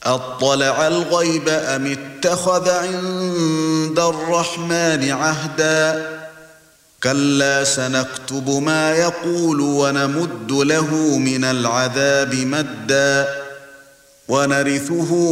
أطلع الغيب أم اتخذ عند الرحمن عهدا كلا سنكتب ما يقول ونمد له من العذاب مدا ونرثه